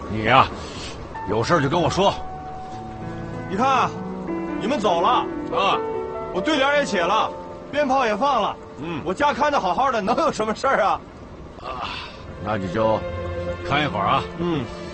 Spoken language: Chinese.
你呀，有事就跟我说。 你看啊，你们走了啊，我对联也写了，鞭炮也放了，我家看得好好的，能有什么事儿啊？ 那你就看一会儿啊。